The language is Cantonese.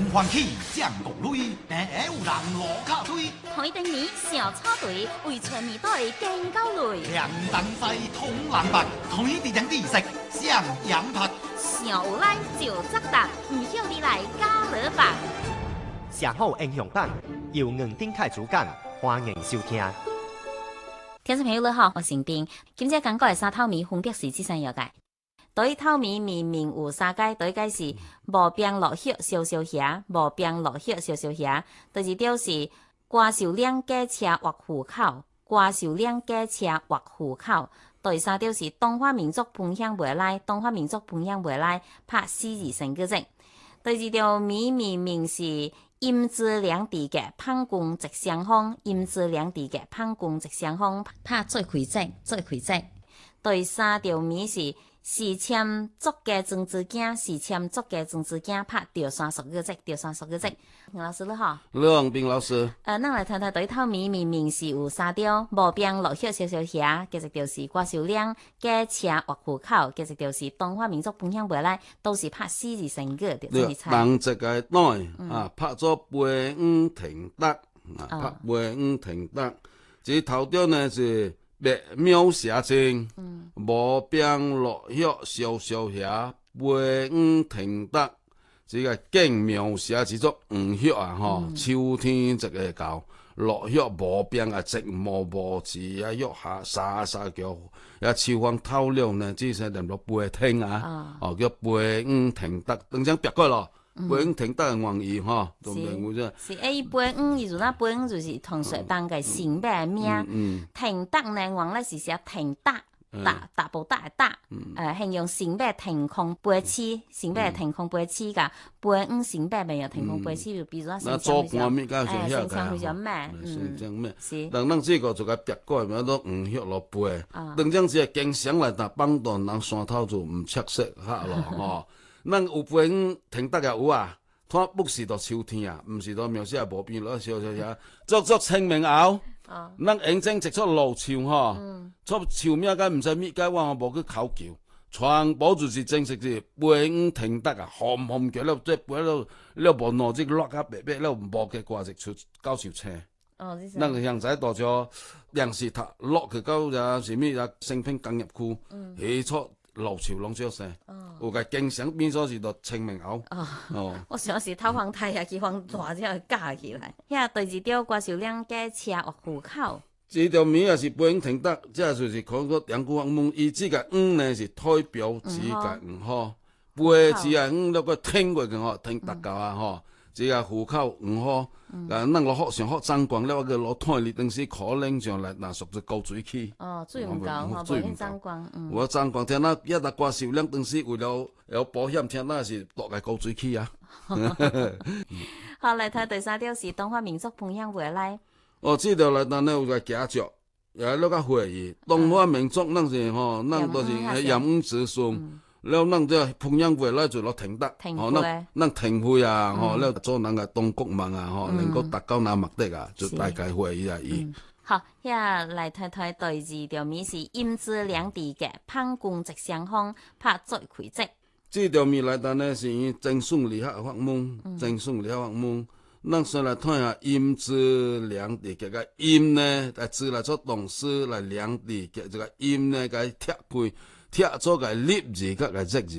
欢喜将国类，但会有人落脚推。 台灯年小草队为全年队更高类。 亮灯西通蓝白，台地人地食上羊拍。 上有来就责答，唔晓你来加勒吧。 上好英雄榜由黄丁凯主讲，欢迎收听。 听众朋友你好，我是丁。今朝讲过的三透米分别是这三样嘅。对透米明明有三解，对解是无病落血烧烧遐，无病落血烧烧遐。第二条是瓜受两家车或户口，瓜受两家车或户口。第三条是东华民族分享袂来，东华民族分享袂来，拍4字成句字。第二条明是阴之两地嘅潘公直相逢，阴之两地嘅潘公直相逢，拍最开正，最开正。第三条是是签作嘅曾子囝，是签作嘅曾子囝，拍调山熟个字，调山熟个字。杨老师你好， 王斌老师， 咱来谈谈对透明是有三条，无病落血烧烧遐，其实就是瓜受两家车或户口，其实就是东华民族分享袂来，都是拍4字成句，就是猜。 人这个内拍做飞黄腾达拍飞黄腾达，这头条呢是别描写清，无病落血烧烧遐，飞黄腾达。这个更描写是做黄血啊吼，秋天这个到落血无病啊，寂寞无志啊，血下沙沙叫，啊秋风透了呢，这些连落飞天啊，叫飞黄腾达，等阵别过咯。飞黄腾达的原意吼，都明有这。 是飞黄，意思那飞黄就是同学当个性别的名，腾达呢原来是写腾达。大步大的大，形容性别腾空飞起，性别腾空飞起噶，飞黄性别没有腾空飞起，就比如说那做半面加上遐个，非常咩， 是，但咱这个就个别过，咪都黄血落飞，等阵是经常来打帮断人山头就唔赤色吓咯吼，咱有飞黄腾达也有啊，它不是到秋天啊，唔是到描写无边落烧烧遐，做清明后。咱眼睛直出路树吼，出树名间唔知咩间，我无去考究，全部就是正式是飞黄腾达啊，hom叫了，即飞了无脑子落甲白白了，无结果就出九受青。咱个现在大家粮食塔落去到呀是咩呀成品工业区，起初路树拢少生，有个经常变做是到清明后。 我想是透风太阳，去风大只架起来。遐第二条瓜受两家车或户口。 这条名也是飞黄腾达，这就是看个杨古黄问，伊这个黄呢是代表指个黄吼，飞字啊黄了个挺过去吼，挺达到啊吼。这个户口黄吼，咱落好上好张光了，个落台里当时可能上来那属于高水区。 水唔够，无很张光。 我张光听那一大挂受两当时为了有保险，听那是落个高水区啊。 好，来睇第三条是东华民族分享袂来。 这条来当呢有个家族，也那个会议，东华民族咱是吼，咱都是严五子孙。了，咱这培养袂来就落停得，吼，咱停会啊，吼，了做人个东国梦啊，吼，能够达到那目的啊，就大概会议啊， 好，遐来睇睇第二条名是阴之两地嘅潘公直相逢，拍最开则。 这条名来当呢是真顺利下法门，真顺利下法门。咱先来睇下阴之两地嘅个阴呢，来字来做动词来两地嘅这个阴呢，个贴开。贴做个立字甲个直字，